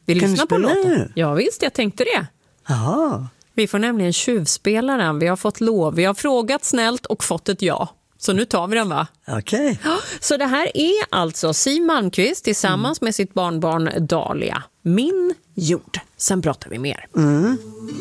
Vi Kan lyssnar du på spela låten. nu? Ja visst, jag tänkte det. Jaha. Vi får nämligen tjuvspela den. Vi har fått lov. Vi har frågat snällt och fått ett ja. Så nu tar vi den, va? Okej. Så det här är alltså Siw Malmkvist tillsammans med sitt barnbarn Dahlia. Min jord. Sen pratar vi mer.